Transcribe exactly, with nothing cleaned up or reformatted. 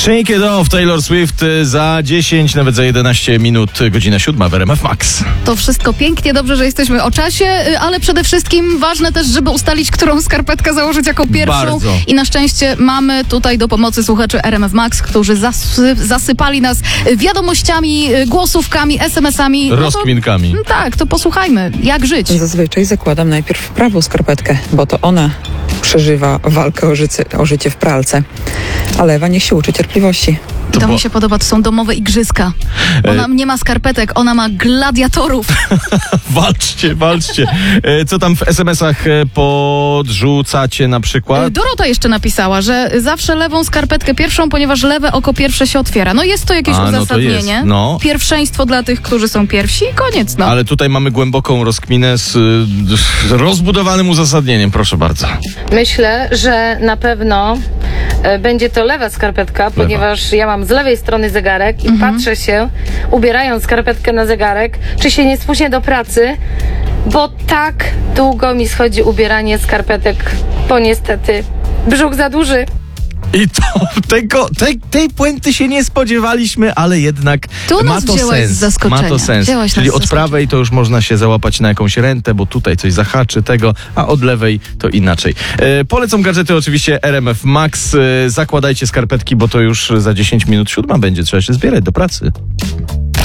Shake It Off, Taylor Swift za dziesięć, nawet za jedenaście minut, godzina siódma w R M F Max. To wszystko pięknie, dobrze, że jesteśmy o czasie, ale przede wszystkim ważne też, żeby ustalić, którą skarpetkę założyć jako pierwszą. Bardzo. I na szczęście mamy tutaj do pomocy słuchaczy R M F Max, którzy zasy- zasypali nas wiadomościami, głosówkami, es em esami. No to, Rozkminkami. no tak, to posłuchajmy, jak żyć. Zazwyczaj zakładam najpierw prawą skarpetkę, bo to ona przeżywa walkę o życie, o życie w pralce, a lewa niech się uczy cierpliwości. To, bo- mi się podoba, to są domowe igrzyska. Ona E- nie ma skarpetek, ona ma gladiatorów. Walczcie, walczcie. E, Co tam w es em esach e, podrzucacie na przykład? Dorota jeszcze napisała, że zawsze lewą skarpetkę pierwszą, ponieważ lewe oko pierwsze się otwiera. No jest to jakieś A, no to uzasadnienie. jest, no. Pierwszeństwo dla tych, którzy są pierwsi i koniec, no. Ale tutaj mamy głęboką rozkminę z y, rozbudowanym uzasadnieniem, proszę bardzo. Myślę, że na pewno e, będzie to lewa skarpetka, ponieważ ja mam z lewej strony zegarek i patrzę się, ubierając skarpetkę na zegarek, czy się nie spóźnię do pracy, bo tak długo mi schodzi ubieranie skarpetek, bo niestety brzuch za duży. I to tego, tej, tej puenty się nie spodziewaliśmy, ale jednak Tu ma nas to wzięłaś sens. z zaskoczenia. Ma to sens. Wzięłaś nas Czyli z od zaskoczenia. prawej to już można się załapać na jakąś rentę, bo tutaj coś zahaczy tego, a od lewej to inaczej. E, polecam gadżety oczywiście R M F Max. E, zakładajcie skarpetki, bo to już za dziesięć minut siódma będzie. Trzeba się zbierać do pracy.